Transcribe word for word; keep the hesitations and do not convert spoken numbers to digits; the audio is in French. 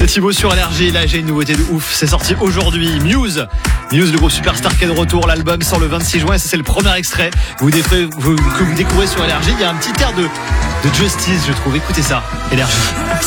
C'est Thibaut sur L R G. Là, j'ai une nouveauté de ouf. C'est sorti aujourd'hui. Muse. Muse, le groupe Superstar qui est de retour. L'album sort le vingt-six juin. Et ça, c'est le premier extrait vous découvrez, vous, que vous découvrez sur L R G. Il y a un petit air de, de Justice, je trouve. Écoutez ça. L R G.